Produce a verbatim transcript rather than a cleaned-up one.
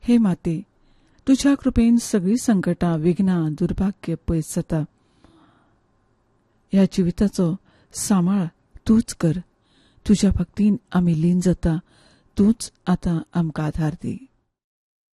हे माते, तुझ्या कृपेन सगळी संकटां विघ्नां दुर्भाग्य पयस जाता. ह्या जिविताचो सांबाळ तूच कर. तुझ्या भक्तीन आमी लीन जाता. तूच आतां आमकां आधार दी.